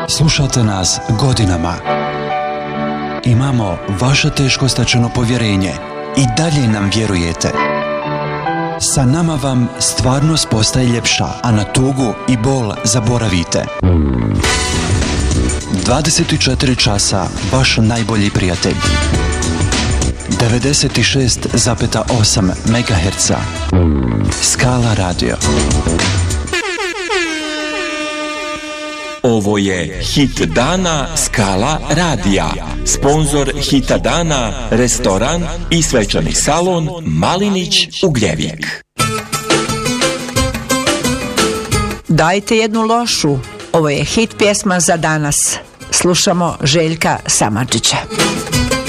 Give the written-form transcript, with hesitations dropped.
Slušate nas godinama. Imamo vaše teško stečeno povjerenje i dalje nam vjerujete. Sa nama vam stvarnost postaje ljepša, a na tugu i bol zaboravite. 24 časa vaš najbolji prijatelj. 96,8 MHz. Skala radio. Ovo je Hit dana Skala radija. Sponzor Hita dana, restoran i svečani salon Malinić Ugljevik. Dajte jednu lošu. Ovo je hit pjesma za danas. Slušamo Željka Samardžića.